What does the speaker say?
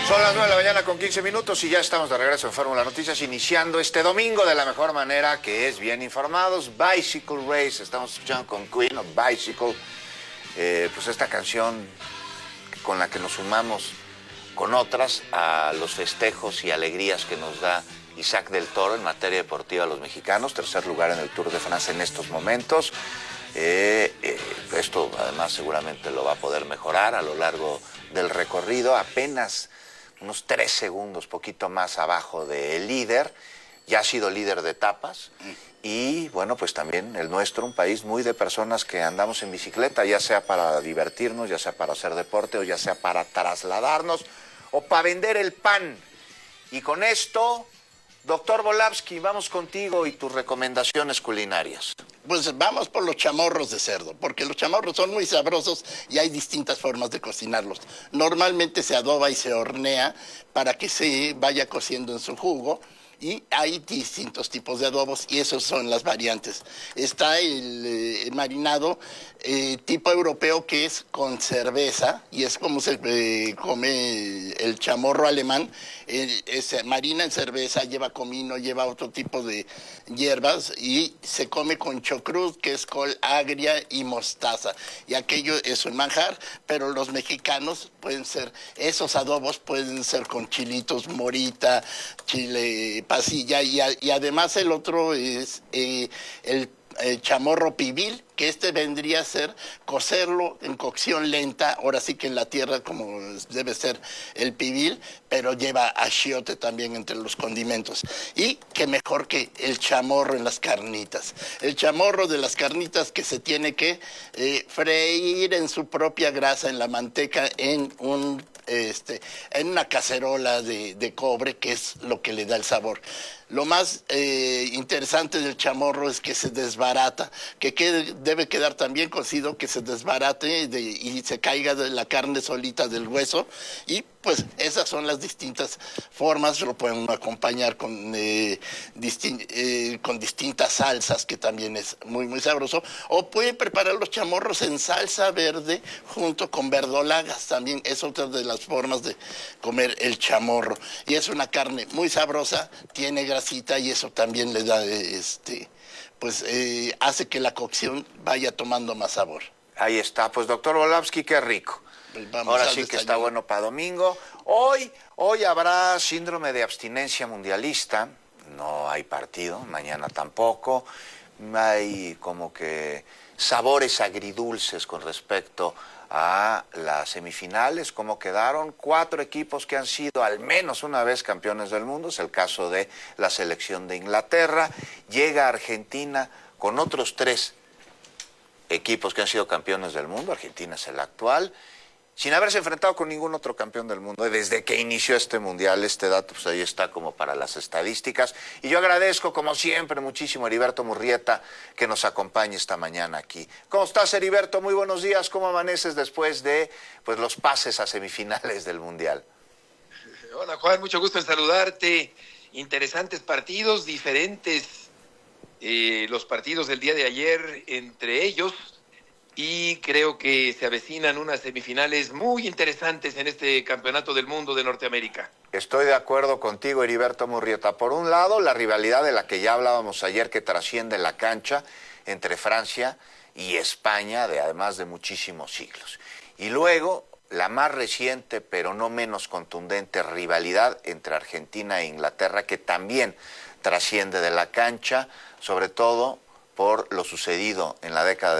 Son las 9 de la mañana con 15 minutos y ya estamos de regreso en Fórmula Noticias, iniciando este domingo de la mejor manera, que es bien informados. Bicycle Race, estamos escuchando con Queen of Bicycle, pues esta canción con la que nos sumamos con otras a los festejos y alegrías que nos da Isaac del Toro en materia deportiva a los mexicanos, tercer lugar en el Tour de Francia en estos momentos. Esto además seguramente lo va a poder mejorar a lo largo del recorrido, apenas unos 3 segundos, poquito más abajo del líder. Ya ha sido líder de etapas y bueno, pues también el nuestro, un país muy de personas que andamos en bicicleta, ya sea para divertirnos, ya sea para hacer deporte o ya sea para trasladarnos o para vender el pan. Y con esto, doctor Volapsky, vamos contigo y tus recomendaciones culinarias. Pues vamos por los chamorros de cerdo, porque los chamorros son muy sabrosos y hay distintas formas de cocinarlos. Normalmente se adoba y se hornea para que se vaya cociendo en su jugo. Y hay distintos tipos de adobos y esos son las variantes. Está el marinado tipo europeo, que es con cerveza, y es como se come el chamorro alemán. Se marina en cerveza, lleva comino, lleva otro tipo de hierbas y se come con chocrut, que es col agria y mostaza. Y aquello es un manjar, pero los mexicanos esos adobos pueden ser con chilitos morita, chile pasilla, y además el otro es el chamorro pibil, que vendría a ser cocerlo en cocción lenta, ahora sí que en la tierra como debe ser el pibil, pero lleva achiote también entre los condimentos. Y qué mejor que el chamorro en las carnitas. El chamorro de las carnitas que se tiene que freír en su propia grasa, en la manteca, en una cacerola de cobre, que es lo que le da el sabor. Lo más interesante del chamorro es que se desbarata, debe quedar también cocido, que se desbarate y se caiga de la carne solita del hueso. Y pues esas son las distintas formas. Lo pueden acompañar con distintas salsas, que también es muy, muy sabroso. O pueden preparar los chamorros en salsa verde junto con verdolagas. También es otra de las formas de comer el chamorro. Y es una carne muy sabrosa, tiene grasita y eso también le da, hace que la cocción vaya tomando más sabor. Ahí está, pues doctor Volapsky, qué rico. Ahora sí que está bueno para domingo. Hoy habrá síndrome de abstinencia mundialista, no hay partido, mañana tampoco. Hay como que sabores agridulces con respecto a las semifinales, cómo quedaron 4 equipos que han sido al menos una vez campeones del mundo, es el caso de la selección de Inglaterra. Llega Argentina con otros 3 equipos que han sido campeones del mundo, Argentina es el actual, sin haberse enfrentado con ningún otro campeón del mundo desde que inició este mundial. Este dato pues ahí está como para las estadísticas. Y yo agradezco, como siempre, muchísimo a Heriberto Murrieta que nos acompañe esta mañana aquí. ¿Cómo estás, Heriberto? Muy buenos días. ¿Cómo amaneces después de los pases a semifinales del mundial? Hola, Juan, mucho gusto en saludarte. Interesantes partidos, diferentes los partidos del día de ayer entre ellos. Y creo que se avecinan unas semifinales muy interesantes en este Campeonato del Mundo de Norteamérica. Estoy de acuerdo contigo, Heriberto Murrieta. Por un lado, la rivalidad de la que ya hablábamos ayer, que trasciende la cancha entre Francia y España, además de muchísimos siglos. Y luego, la más reciente, pero no menos contundente, rivalidad entre Argentina e Inglaterra, que también trasciende de la cancha, sobre todo por lo sucedido en la década